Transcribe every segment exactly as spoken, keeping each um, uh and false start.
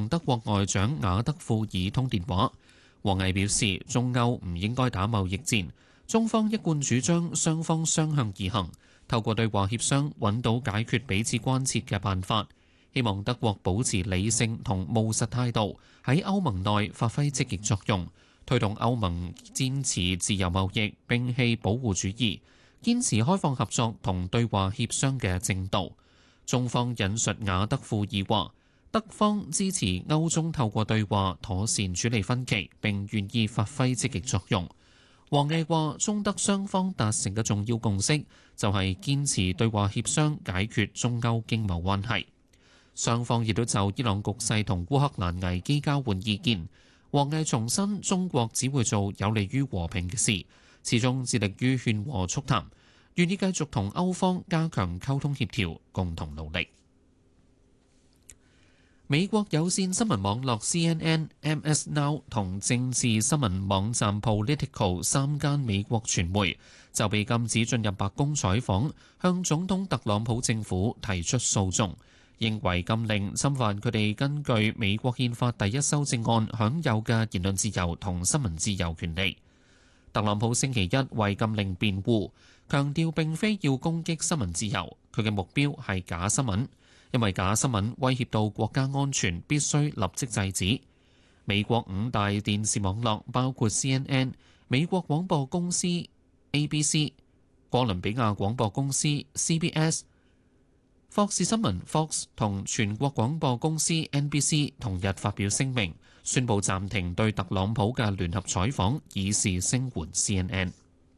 德國外長雅德庫爾通電話。王毅表示，中歐唔應該打貿易戰，中方一貫主張雙方相向而行，透過對話協商揾到解決彼此關切嘅辦法。希望德國保持理性同務實態度，喺歐盟內發揮積極作用，推動歐盟堅持自由貿易，摒棄保護主義，堅持開放合作同對話協商嘅正道。中方引述雅德庫爾話，德方支持歐中透過對話妥善處理分歧，並願意發揮積極作用。王毅話，中德雙方達成嘅重要共識就係堅持對話協商解決中歐經貿關係。雙方亦都就伊朗局勢同烏克蘭危機交換意見。王毅重申，中國只會做有利於和平嘅事，始終致力於勸和促談，願意繼續同歐方加強溝通協調，共同努力。美國有線新聞網絡 C N N、M S Now 同政治新聞網站 Politico 三間美國傳媒就被禁止進入白宮採訪，向總統特朗普政府提出訴訟，認為禁令侵犯佢哋根據美國憲法第一修正案享有嘅言論自由同新聞自由權利。特朗普星期一為禁令辯護，強調並非要攻擊新聞自由，佢嘅目標係假新聞，因為假新聞威脅到國家安全，必須立即制止。美國五大電視網絡包括 C N N、美國廣播公司 A B C、哥倫比亞廣播公司 C B S、霍士新聞 Fox 同全國廣播公司 N B C 同日發表聲明，宣布暫停對特朗普嘅聯合採訪，以示聲援 C N N。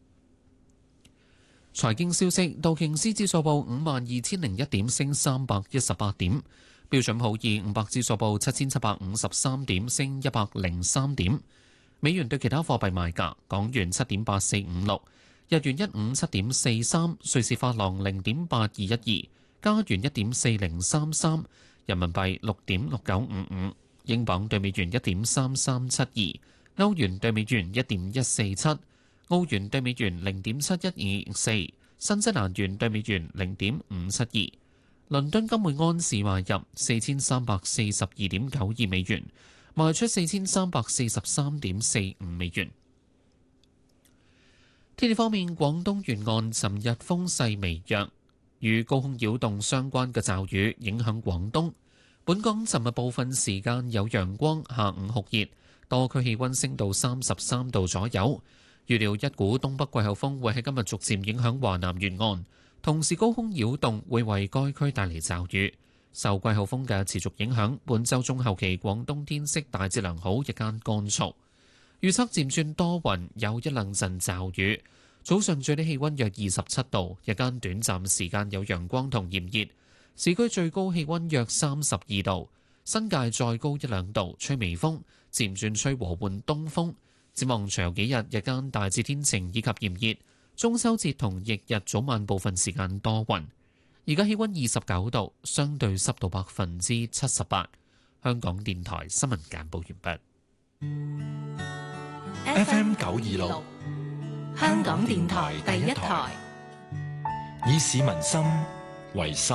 財經消息，道瓊斯指數報五萬二千零一點，升三百一十八點；標準普爾五百指數報七千七百五十三點，升一百零三點。美元對其他貨幣賣價：港元七點八四五六，日元一五七點四三，瑞士法郎零點八二一二，加元一點四零三三，人民幣六點六九五五，英鎊對美元一點三三七二，歐元對美元一點一四七。澳元對美元零點七一二四，新西蘭元對美元零點五七二。倫敦金每安士買入四千三百四十二點九二美元，賣出四千三百四十三點四五美元。天氣方面，廣東沿岸尋日風勢微弱，與高空擾動相關嘅驟雨影響廣東。本港尋日部分時間有陽光，下午酷熱，多區氣溫升到三十三度左右。預料一股東北季候風會喺今日逐漸影響華南沿岸，同時高空擾動會為該區帶嚟驟雨。受季候風嘅持續影響，本週中後期廣東天色大致良好，日間乾燥。預測漸轉多雲，有一兩陣驟雨。早上最低氣溫約二十七度，日間短暫時間有陽光同炎熱。市區最高氣溫約三十二度，新界再高一兩度，吹微風，漸轉吹和緩東風。展望隨後幾日，日間大致天晴以及炎熱，中秋節同翌日早晚部分時間多雲。而家氣溫二十九度，相對濕度百分之七十八。香港電台新聞簡報完畢。F M 九二六，香港電台第一台，以市民心為心，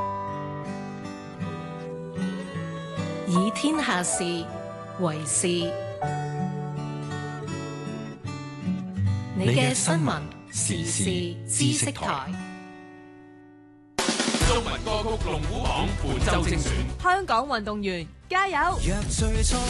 以天下事為事。你嘅新聞時事知識台， 中文歌曲龍虎榜本周精選， 香港運動員加油！